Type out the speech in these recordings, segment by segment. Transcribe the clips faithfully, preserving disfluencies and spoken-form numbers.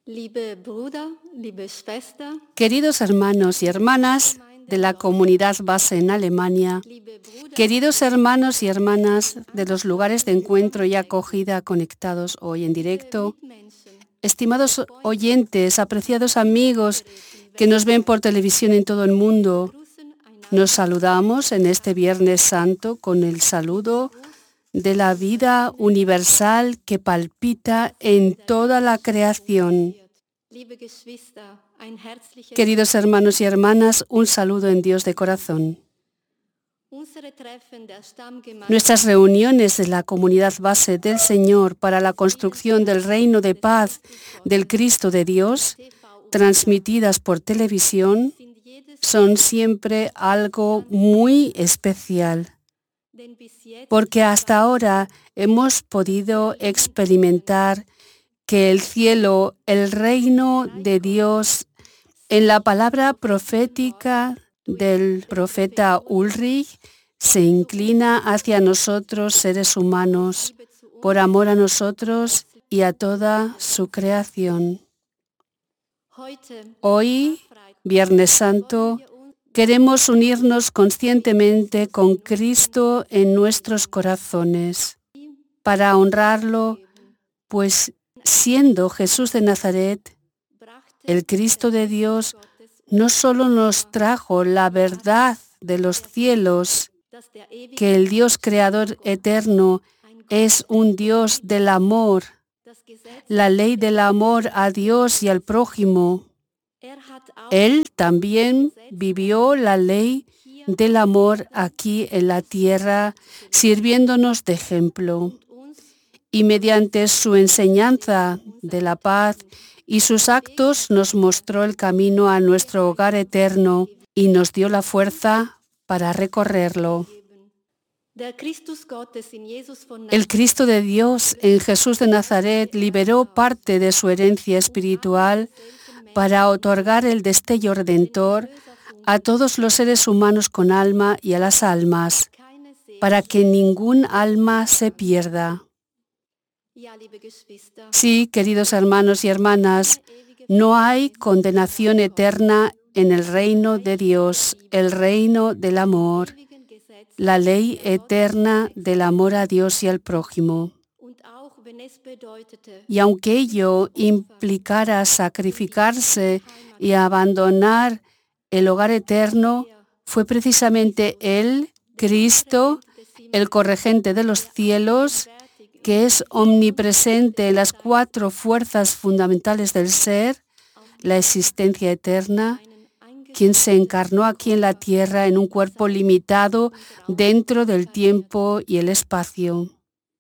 Liebe Brüder, liebe Schwester, Queridos hermanos y hermanas de la comunidad base en Alemania, liebe Brüder, queridos hermanos y hermanas de los lugares de encuentro y acogida conectados hoy en directo, Mitmenschen, estimados oyentes, apreciados amigos que nos ven por televisión en todo el mundo, grüßen einander nos saludamos en este Viernes Santo con el saludo de la vida universal que palpita en toda la creación. Liebe Geschwister, ein herzliches Queridos hermanos y hermanas, un saludo en Dios de corazón. Unsere Treffen der Stammgemeinde Nuestras reuniones de la comunidad base del Señor para la construcción del reino de paz del Cristo de Dios, transmitidas por televisión, sind jedes son siempre algo muy especial, denn bis jetzt porque hasta ahora hemos podido experimentar que el cielo, el reino de Dios, en la palabra profética del profeta Ulrich, se inclina hacia nosotros, seres humanos, Liebe zu uns por amor a nosotros y a toda su creación. heute Hoy, Freitag Viernes Santo, wir uns queremos unirnos conscientemente con Cristo en nuestros corazones para honrarlo, pues siendo Jesús de Nazaret, brachte el Cristo de Dios, Gottes, no solo nos trajo la verdad de los cielos, dass der ewige que el Dios creador eterno es un Dios del amor, das Gesetz, la ley del amor a Dios y al prójimo. er hat auch Él también vivió la ley del amor aquí en la tierra, sirviéndonos de ejemplo. uns Y mediante su enseñanza de la paz y sus actos nos mostró el camino a nuestro hogar eterno y nos dio la fuerza para recorrerlo. geben. Der Christus Gottes in Jesus von El Cristo de Dios en Jesús de Nazaret liberó parte de su herencia espiritual para otorgar el destello redentor a todos los seres humanos con alma y a las almas, keine Seele. para que ningún alma se pierda. Ja, liebe Geschwister, Sí, queridos hermanos y hermanas, no hay condenación eterna en el reino de Dios, el reino del amor, ewigen Gesetz la ley eterna del amor a Dios y al prójimo. und auch wenn es bedeutete, Y aunque ello implicara sacrificarse y abandonar el hogar eterno, fue precisamente Él, Cristo, el corregente de los cielos, que es omnipresente en las cuatro fuerzas fundamentales del ser, la existencia eterna, quien se encarnó aquí en la tierra en un cuerpo limitado dentro del tiempo y el espacio.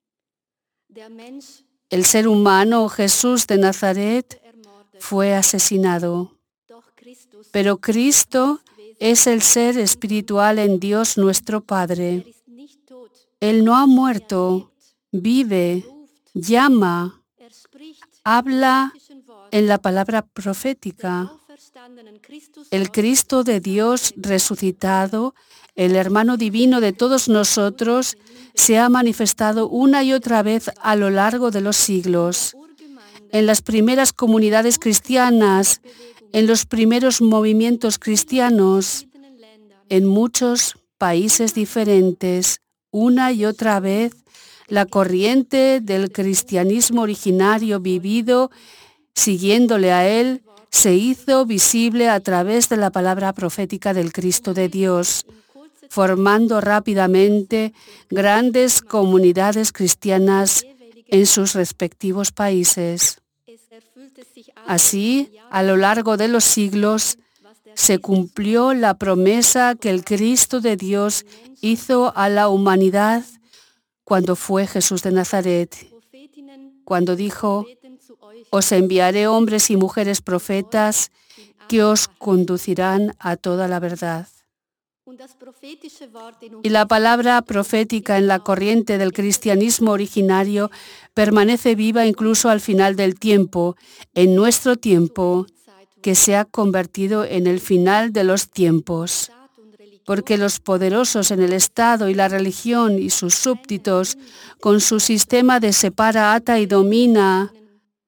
der Mensch El ser humano, Jesús de Nazaret, ermordet, fue asesinado, doch Christus pero Cristo es el ser espiritual en Dios nuestro Padre. ist nicht tot, Él no ha muerto, vive, llama, er spricht habla zwischen Wort en la palabra profética. auferstandenen Christus El Cristo de Dios resucitado, el hermano divino de todos nosotros, se ha manifestado una y otra vez a lo largo de los siglos, Urgemeinde en las primeras comunidades cristianas, en los primeros movimientos cristianos, verschiedenen Ländern, en muchos países diferentes, una y otra vez, la corriente del cristianismo originario vivido, siguiéndole a él, se hizo visible a través de la palabra profética del Cristo de Dios, formando rápidamente grandes comunidades cristianas en sus respectivos países. es erfüllte sich alles, Así, a lo largo de los siglos, se cumplió la promesa que el Cristo de Dios hizo a la humanidad cuando fue Jesús de Nazaret, Prophetinnen cuando dijo: beten zu euch, os enviaré hombres y mujeres profetas que os conducirán a toda la verdad. und das prophetische Wort in Y la palabra profética en la corriente del cristianismo originario permanece viva incluso al final del tiempo, en nuestro tiempo, que se ha convertido en el final de los tiempos. Staat und Religion Porque los poderosos en el Estado y la religión y sus súbditos, con su sistema de separa, ata y domina,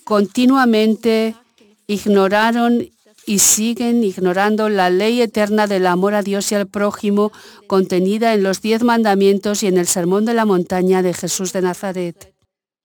continuamente ignoraron y siguen ignorando la ley eterna del amor a Dios y al prójimo contenida en los diez mandamientos y en el Sermón de la Montaña de Jesús de Nazaret.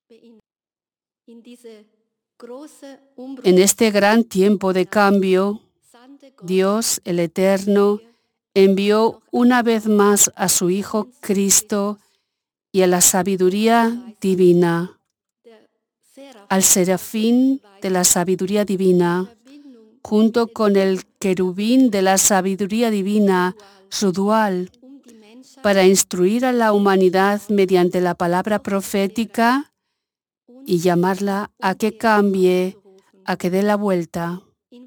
En este gran tiempo de cambio, Dios, el Eterno, envió una vez más a su Hijo Cristo y a la sabiduría divina, al serafín de la sabiduría divina, junto con el querubín de la sabiduría divina, su dual, para instruir a la humanidad mediante la palabra profética y llamarla a que cambie, a que dé la vuelta.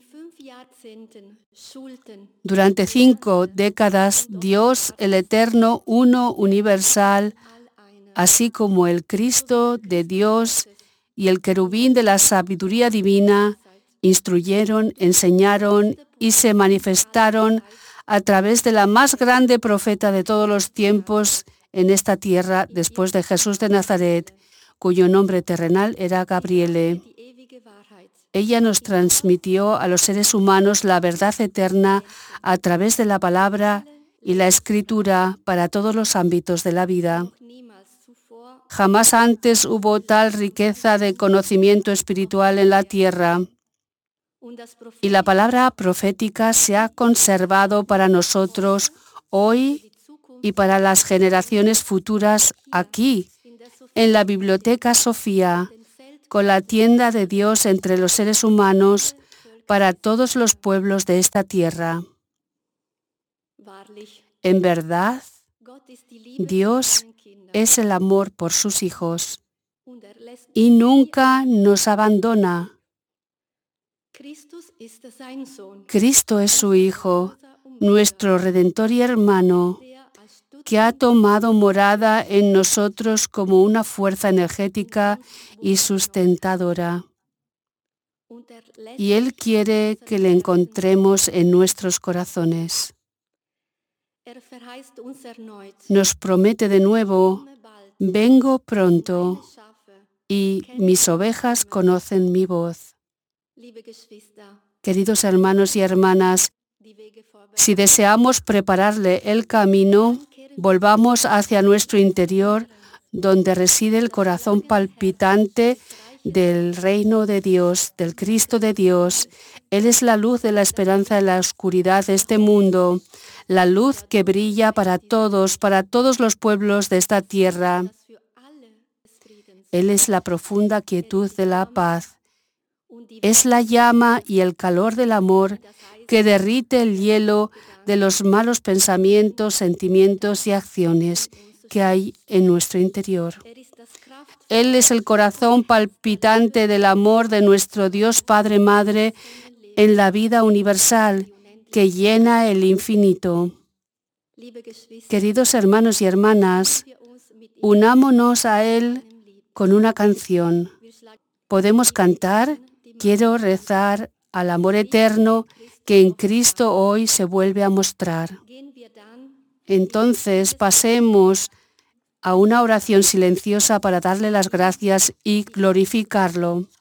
Durante cinco décadas, Dios, el Eterno, uno, universal, así como el Cristo de Dios y el querubín de la sabiduría divina, instruyeron, enseñaron y se manifestaron a través de la más grande profeta de todos los tiempos en esta tierra después de Jesús de Nazaret, cuyo nombre terrenal era Gabriele. Ella nos transmitió a los seres humanos la verdad eterna a través de la palabra y la escritura para todos los ámbitos de la vida. Jamás antes hubo tal riqueza de conocimiento espiritual en la tierra. Y la palabra profética se ha conservado para nosotros hoy y para las generaciones futuras aquí, en la Biblioteca Sofía, con la tienda de Dios entre los seres humanos para todos los pueblos de esta tierra. En verdad, Dios es el amor por sus hijos y nunca nos abandona. Cristo es su Hijo, nuestro Redentor y hermano, que ha tomado morada en nosotros como una fuerza energética y sustentadora. Y Él quiere que le encontremos en nuestros corazones. Nos promete de nuevo, vengo pronto, y mis ovejas conocen mi voz. Queridos hermanos y hermanas, si deseamos prepararle el camino, volvamos hacia nuestro interior, donde reside el corazón palpitante del reino de Dios, del Cristo de Dios. Él es la luz de la esperanza en la oscuridad de este mundo, la luz que brilla para todos, para todos los pueblos de esta tierra. Él es la profunda quietud de la paz. Es la llama y el calor del amor que derrite el hielo de los malos pensamientos, sentimientos y acciones que hay en nuestro interior. Él es el corazón palpitante del amor de nuestro Dios Padre Madre en la vida universal que llena el infinito. Queridos hermanos y hermanas, unámonos a Él con una canción. Podemos cantar, quiero rezar al amor eterno que en Cristo hoy se vuelve a mostrar. Entonces pasemos a una oración silenciosa para darle las gracias y glorificarlo.